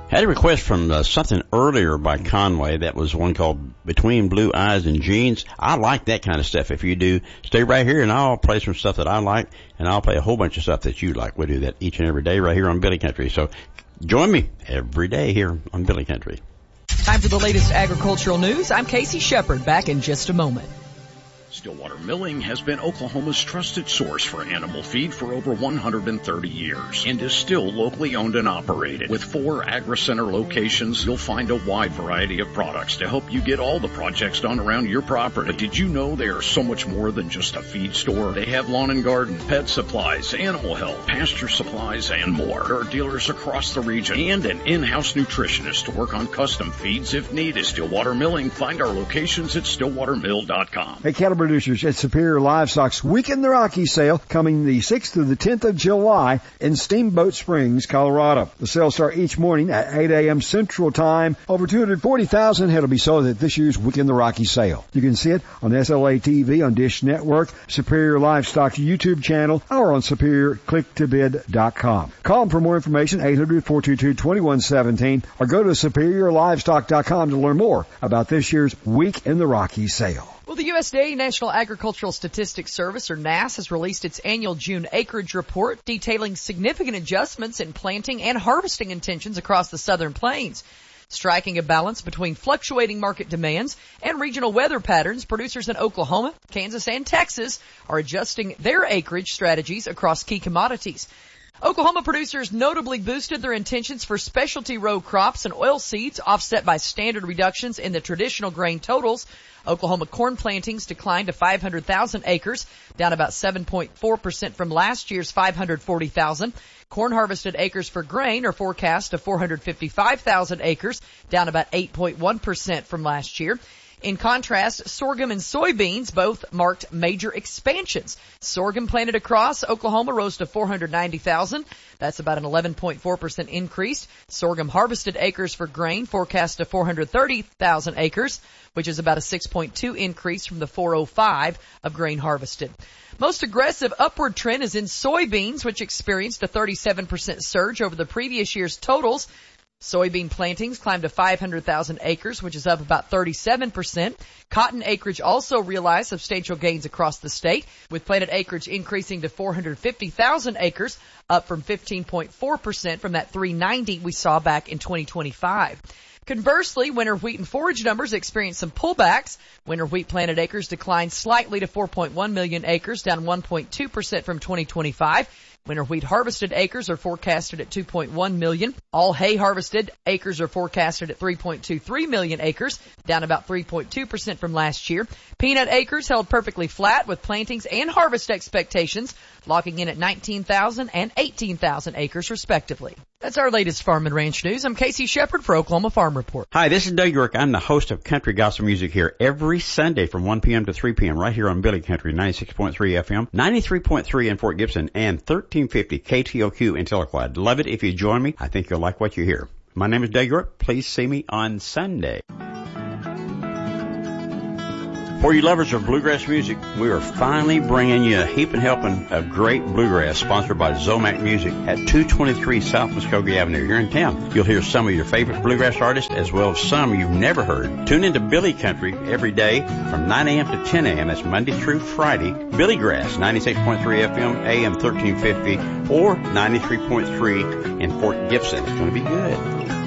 Had a request from something earlier by Conway. That was one called Between Blue Eyes and Jeans. I like that kind of stuff. If you do, stay right here and I'll play some stuff that I like, and I'll play a whole bunch of stuff that you like. We do that each and every day right here on Billy Country. So join me every day here on Billy Country. Time for the latest agricultural news. I'm Casey Shepard, back in just a moment. Stillwater Milling has been Oklahoma's trusted source for animal feed for over 130 years and is still locally owned and operated. With 4 AgriCenter locations, you'll find a wide variety of products to help you get all the projects done around your property. But did you know they are so much more than just a feed store? They have lawn and garden, pet supplies, animal health, pasture supplies, and more. There are dealers across the region and an in-house nutritionist to work on custom feeds if needed. Stillwater Milling. Find our locations at stillwatermill.com. Hey, cattle producers, at Superior Livestock's Week in the Rockies sale coming the 6th through the 10th of July in Steamboat Springs, Colorado. The sales start each morning at 8 a.m. Central Time. Over 240,000 head will be sold at this year's Week in the Rockies sale. You can see it on SLA TV, on Dish Network, Superior Livestock's YouTube channel, or on SuperiorClickToBid.com. Call them for more information, 800-422-2117, or go to SuperiorLivestock.com to learn more about this year's Week in the Rockies sale. Well, the USDA National Agricultural Statistics Service, or NASS, has released its annual June acreage report detailing significant adjustments in planting and harvesting intentions across the southern plains. Striking a balance between fluctuating market demands and regional weather patterns, producers in Oklahoma, Kansas, and Texas are adjusting their acreage strategies across key commodities. Oklahoma producers notably boosted their intentions for specialty row crops and oilseeds, offset by standard reductions in the traditional grain totals. Oklahoma corn plantings declined to 500,000 acres, down about 7.4% from last year's 540,000. Corn harvested acres for grain are forecast to 455,000 acres, down about 8.1% from last year. In contrast, sorghum and soybeans both marked major expansions. Sorghum planted across Oklahoma rose to 490,000. That's about an 11.4% increase. Sorghum harvested acres for grain forecast to 430,000 acres, which is about a 6.2 increase from the 405 of grain harvested. Most aggressive upward trend is in soybeans, which experienced a 37% surge over the previous year's totals. Soybean plantings climbed to 500,000 acres, which is up about 37%. Cotton acreage also realized substantial gains across the state, with planted acreage increasing to 450,000 acres, up from 15.4% from that 390 we saw back in 2025. Conversely, winter wheat and forage numbers experienced some pullbacks. Winter wheat planted acres declined slightly to 4.1 million acres, down 1.2% from 2025. Winter wheat harvested acres are forecasted at 2.1 million. All hay harvested acres are forecasted at 3.23 million acres, down about 3.2% from last year. Peanut acres held perfectly flat, with plantings and harvest expectations locking in at 19,000 and 18,000 acres respectively. That's our latest farm and ranch news. I'm Casey Shepard for Oklahoma Farm Report. Hi, this is Doug York. I'm the host of Country Gospel Music here every Sunday from 1 p.m. to 3 p.m. right here on Billy Country, 96.3 FM, 93.3 in Fort Gibson, and 1350 KTOQ in Tahlequah. I'd love it if you join me. I think you'll like what you hear. My name is Doug York. Please see me on Sunday. For you lovers of bluegrass music, we are finally bringing you a heaping helping of great bluegrass, sponsored by Zomac Music at 223 South Muskogee Avenue here in town. You'll hear some of your favorite bluegrass artists as well as some you've never heard. Tune into Billy Country every day from 9 a.m. to 10 a.m. That's Monday through Friday. Billy Grass, 96.3 FM, AM 1350, or 93.3 in Fort Gibson. It's going to be good.